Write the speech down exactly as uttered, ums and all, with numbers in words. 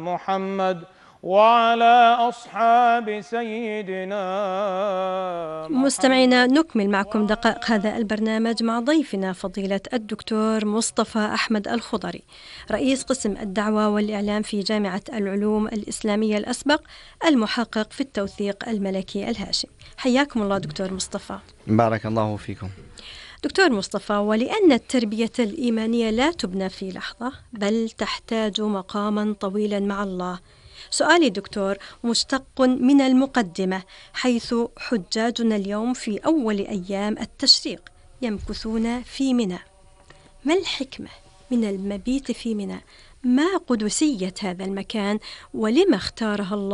محمد وعلى أصحاب سيدنا مستمعينا، نكمل معكم دقائق هذا البرنامج مع ضيفنا فضيلة الدكتور مصطفى أحمد الخضري، رئيس قسم الدعوة والإعلام في جامعة العلوم الإسلامية الأسبق، المحقق في التوثيق الملكي الهاشمي. حياكم الله دكتور مصطفى. بارك الله فيكم. دكتور مصطفى، ولأن التربية الإيمانية لا تبنى في لحظة بل تحتاج مقاما طويلا مع الله، سؤالي دكتور مشتق من المقدمة، حيث حجاجنا اليوم في أول أيام التشريق يمكثون في منى، ما الحكمة من المبيت في منى؟ ما قدسية هذا المكان ولما اختارها الله